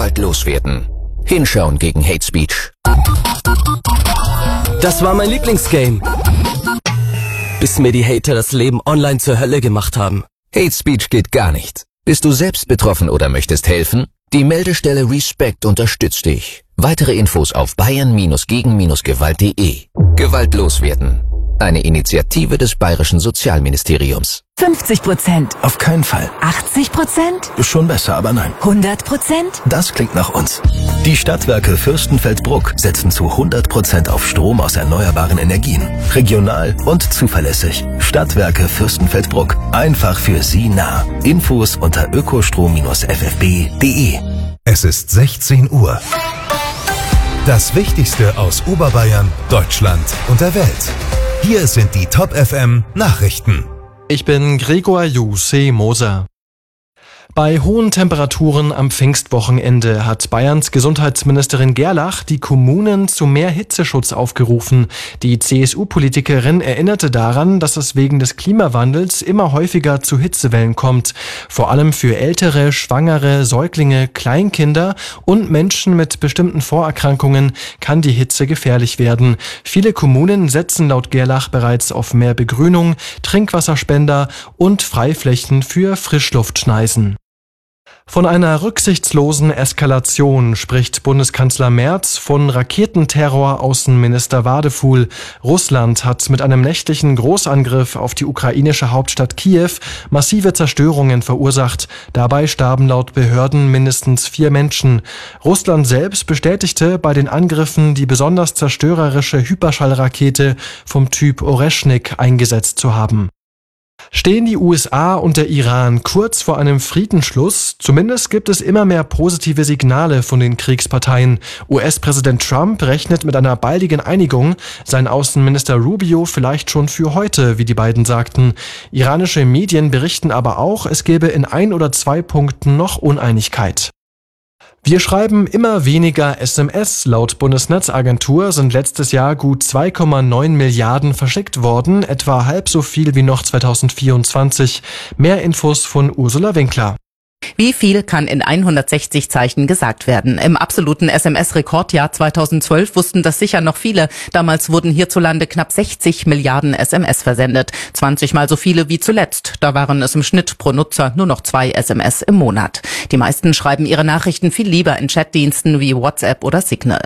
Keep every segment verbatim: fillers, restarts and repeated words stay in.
Gewalt loswerden. Hinschauen gegen Hate Speech. Das war mein Lieblingsgame. Bis mir die Hater das Leben online zur Hölle gemacht haben. Hate Speech geht gar nicht. Bist du selbst betroffen oder möchtest helfen? Die Meldestelle Respect unterstützt dich. Weitere Infos auf bayern gegen gewalt punkt de. Gewalt loswerden. Eine Initiative des Bayerischen Sozialministeriums. fünfzig Prozent. Auf keinen Fall. achtzig Prozent. Schon besser, aber nein. hundert Prozent. Das klingt nach uns. Die Stadtwerke Fürstenfeldbruck setzen zu hundert Prozent auf Strom aus erneuerbaren Energien. Regional und zuverlässig. Stadtwerke Fürstenfeldbruck. Einfach für Sie nah. Infos unter ökostrom F F B punkt de. Es ist sechzehn Uhr. Das Wichtigste aus Oberbayern, Deutschland und der Welt. Hier sind die Top F M Nachrichten. Ich bin Gregor Jussi Moser. Bei hohen Temperaturen am Pfingstwochenende hat Bayerns Gesundheitsministerin Gerlach die Kommunen zu mehr Hitzeschutz aufgerufen. Die C S U-Politikerin erinnerte daran, dass es wegen des Klimawandels immer häufiger zu Hitzewellen kommt. Vor allem für Ältere, Schwangere, Säuglinge, Kleinkinder und Menschen mit bestimmten Vorerkrankungen kann die Hitze gefährlich werden. Viele Kommunen setzen laut Gerlach bereits auf mehr Begrünung, Trinkwasserspender und Freiflächen für Frischluftschneisen. Von einer rücksichtslosen Eskalation spricht Bundeskanzler Merz, von Raketenterror Außenminister Wadefuhl. Russland hat mit einem nächtlichen Großangriff auf die ukrainische Hauptstadt Kiew massive Zerstörungen verursacht. Dabei starben laut Behörden mindestens vier Menschen. Russland selbst bestätigte bei den Angriffen die besonders zerstörerische Hyperschallrakete vom Typ Oreschnik eingesetzt zu haben. Stehen die U S A und der Iran kurz vor einem Friedensschluss? Zumindest gibt es immer mehr positive Signale von den Kriegsparteien. U S-Präsident Trump rechnet mit einer baldigen Einigung, sein Außenminister Rubio vielleicht schon für heute, wie die beiden sagten. Iranische Medien berichten aber auch, es gäbe in ein oder zwei Punkten noch Uneinigkeit. Wir schreiben immer weniger S M S. Laut Bundesnetzagentur sind letztes Jahr gut zwei Komma neun Milliarden verschickt worden, etwa halb so viel wie noch zweitausendvierundzwanzig. Mehr Infos von Ursula Winkler. Wie viel kann in hundertsechzig Zeichen gesagt werden? Im absoluten S M S-Rekordjahr zweitausendzwölf wussten das sicher noch viele. Damals wurden hierzulande knapp sechzig Milliarden S M S versendet. zwanzig Mal so viele wie zuletzt. Da waren es im Schnitt pro Nutzer nur noch zwei S M S im Monat. Die meisten schreiben ihre Nachrichten viel lieber in Chatdiensten wie WhatsApp oder Signal.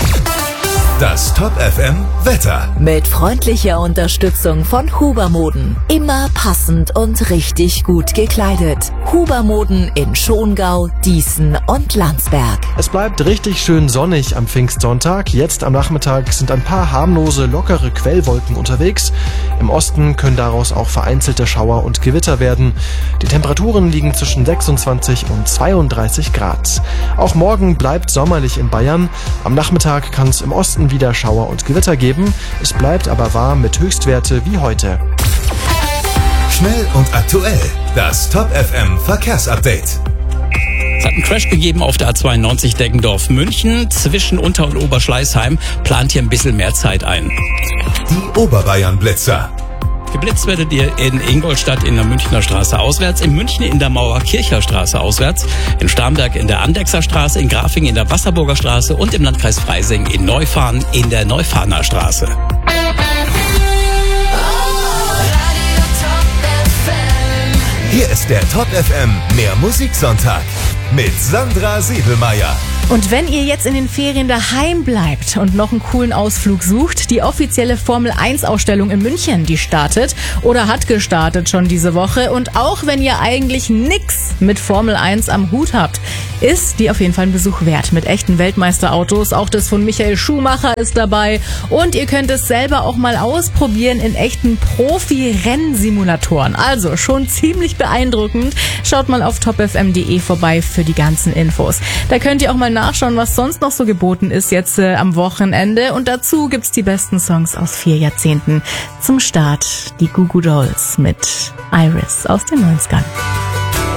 Das Top F M Wetter. Mit freundlicher Unterstützung von Hubermoden. Immer passend und richtig gut gekleidet. Hubermoden in Schongau, Dießen und Landsberg. Es bleibt richtig schön sonnig am Pfingstsonntag. Jetzt am Nachmittag sind ein paar harmlose, lockere Quellwolken unterwegs. Im Osten können daraus auch vereinzelte Schauer und Gewitter werden. Die Temperaturen liegen zwischen sechsundzwanzig und zweiunddreißig Grad. Auch morgen bleibt sommerlich in Bayern. Am Nachmittag kann es im Osten wieder Schauer und Gewitter geben. Es bleibt aber warm mit Höchstwerte wie heute. Schnell und aktuell. Das Top F M Verkehrsupdate. Es hat einen Crash gegeben auf der A zweiundneunzig Deggendorf-München. Zwischen Unter- und Oberschleißheim plant hier ein bisschen mehr Zeit ein. Die Oberbayern-Blitzer. Geblitzt werdet ihr in Ingolstadt in der Münchner Straße auswärts, in München in der Mauerkircher Straße auswärts, in Starnberg in der Andechser Straße, in Grafing in der Wasserburger Straße und im Landkreis Freising in Neufahren in der Neufahrener Straße. Hier ist der Top F M Mehr Musiksonntag mit Sandra Siedelmeier. Und wenn ihr jetzt in den Ferien daheim bleibt und noch einen coolen Ausflug sucht, die offizielle Formel eins Ausstellung in München, die startet oder hat gestartet schon diese Woche. Und auch wenn ihr eigentlich nix mit Formel eins am Hut habt, ist die auf jeden Fall ein Besuch wert. Mit echten Weltmeisterautos, auch das von Michael Schumacher ist dabei. Und ihr könnt es selber auch mal ausprobieren in echten Profi-Rennsimulatoren. Also schon ziemlich beeindruckend. Schaut mal auf top f m punkt de vorbei für die ganzen Infos. Da könnt ihr auch mal nachschauen, was sonst noch so geboten ist jetzt äh, am Wochenende. Und dazu gibt's die besten Songs aus vier Jahrzehnten. Zum Start die Goo Goo Dolls mit Iris aus den neunzigern.